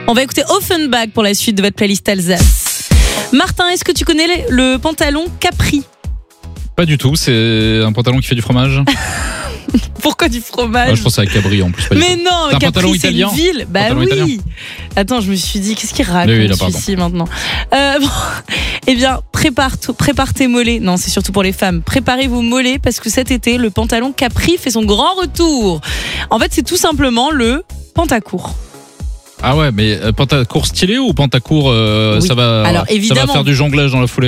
On va écouter Offenbach pour la suite de votre playlist Alsace. Martin, est-ce que tu connais le pantalon Capri ? Pas du tout, c'est un pantalon qui fait du fromage. Pourquoi du fromage ? Je pense à Cabri en plus. Mais non, c'est un pantalon Capri, c'est italien. une ville. Bah Pantalon oui. italien. Attends, je me suis dit, qu'est-ce qu'il raconte Oui, là, celui-ci maintenant bon, eh bien, prépare tes mollets. Non, c'est surtout pour les femmes. Préparez vos mollets parce que cet été, le pantalon Capri fait son grand retour. En fait, c'est tout simplement le pantacourt. Ah ouais, mais pantacourt stylé ou pantacourt Oui. ça va faire du jonglage dans la foulée.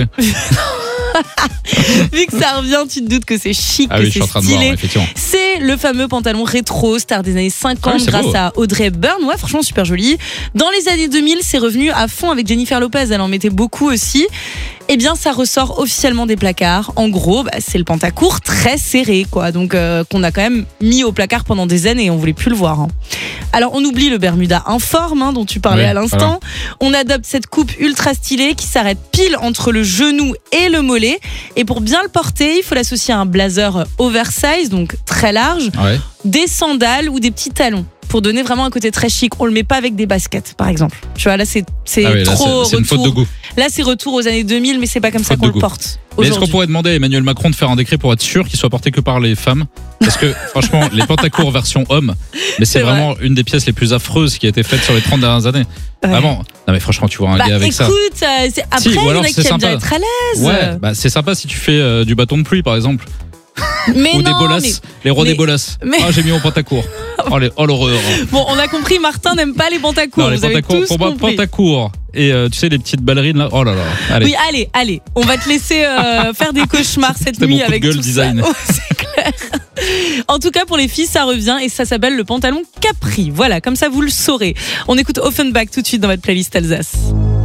Vu que ça revient, tu te doutes que c'est chic, ah que oui, c'est je suis en train stylé. de voir, effectivement. C'est le fameux pantalon rétro, star des années 50 c'est grâce beau. à Audrey Hepburn. Ouais, franchement, super joli. Dans les années 2000, c'est revenu à fond avec Jennifer Lopez. Elle en mettait beaucoup aussi. Eh bien, ça ressort officiellement des placards. En gros, c'est le pantacourt très serré, quoi. Donc, qu'on a quand même mis au placard pendant des années. On voulait plus le voir. Hein. Alors, on oublie le Bermuda informe, dont tu parlais à l'instant. Voilà. On adopte cette coupe ultra stylée qui s'arrête pile entre le genou et le mollet. Et pour bien le porter, il faut l'associer à un blazer oversize, donc très large, des sandales ou des petits talons. Pour donner vraiment un côté très chic. On le met pas avec des baskets, par exemple. Tu vois, là, c'est trop c'est une faute de goût. Là, c'est retour aux années 2000, mais c'est pas comme ça qu'on le porte. Mais est-ce qu'on pourrait demander à Emmanuel Macron de faire un décret pour être sûr qu'il soit porté que par les femmes ? Parce que, franchement, les pantacourts version homme, mais c'est vraiment une des pièces les plus affreuses qui a été faite sur les 30 dernières années. Ouais. Vraiment. Non, mais franchement, tu vois un gars avec ça. Écoute, après, il y en a qui aiment bien être à l'aise. Ouais, c'est sympa si tu fais du bâton de pluie, par exemple. Mais ou non, des bolasses, les rois des bolasses. J'ai mis mon pantacourt. Oh l'horreur. Bon, on a compris, Martin n'aime pas les pantacourts. Non, les pantacours, pour moi, pantacourt. Et tu sais, les petites ballerines là. Oh là là. Allez. Oui, allez. On va te laisser faire des cauchemars cette nuit avec tout design. ça. Oh, c'est clair. En tout cas, pour les filles, ça revient et ça s'appelle le pantalon Capri. Voilà, comme ça vous le saurez. On écoute Offenbach tout de suite dans votre playlist Alsace.